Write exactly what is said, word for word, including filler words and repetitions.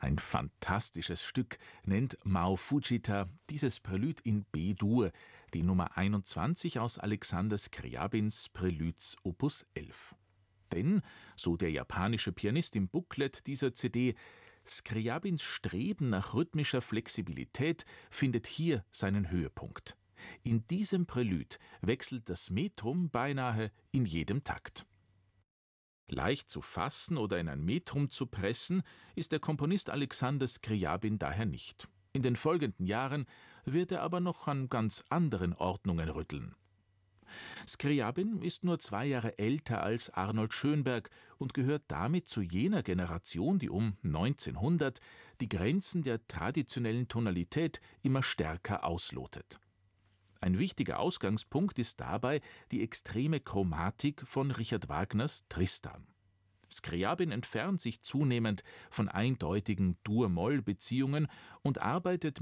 Ein fantastisches Stück nennt Mao Fujita dieses Prälud in B-Dur, die Nummer einundzwanzig aus Alexander Skrjabins Preludes Opus elf. Denn, so der japanische Pianist im Booklet dieser C D, Skrjabins Streben nach rhythmischer Flexibilität findet hier seinen Höhepunkt. In diesem Prälud wechselt das Metrum beinahe in jedem Takt. Leicht zu fassen oder in ein Metrum zu pressen, ist der Komponist Alexander Skrjabin daher nicht. In den folgenden Jahren wird er aber noch an ganz anderen Ordnungen rütteln. Skrjabin ist nur zwei Jahre älter als Arnold Schönberg und gehört damit zu jener Generation, die um neunzehnhundert die Grenzen der traditionellen Tonalität immer stärker auslotet. Ein wichtiger Ausgangspunkt ist dabei die extreme Chromatik von Richard Wagners Tristan. Skrjabin entfernt sich zunehmend von eindeutigen Dur-Moll-Beziehungen und arbeitet